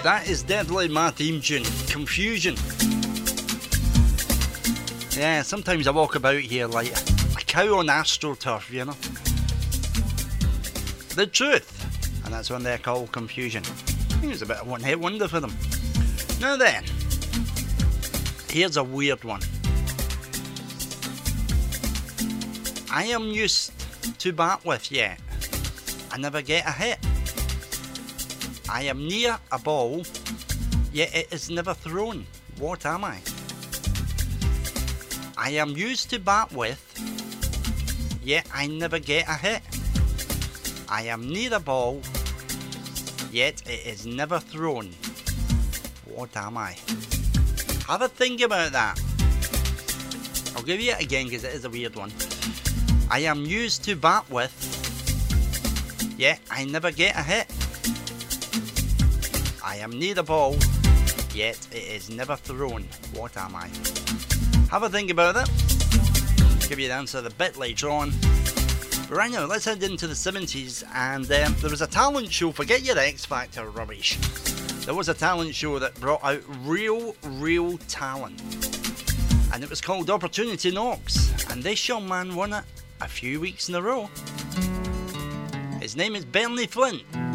That is definitely my theme tune, Confusion. Yeah, sometimes I walk about here like a cow on AstroTurf, you know. The Truth, and that's when they're called Confusion. I think it was a bit of one-hit wonder for them. Now then, here's a weird one. I am used to bat with, yet I never get a hit. I am near a ball, yet it is never thrown. What am I? I am used to bat with, yet I never get a hit. I am near a ball, yet it is never thrown. What am I? Have a think about that. I'll give you it again because it is a weird one. I am used to bat with, yet I never get a hit. I am near the ball, yet it is never thrown. What am I? Have a think about it. I'll give you the answer a bit later on. But right now, let's head into the 70s, and there was a talent show. Forget your X Factor rubbish. There was a talent show that brought out real talent, and it was called Opportunity Knocks, and this young man won it a few weeks in a row. His name is Bernie Flint.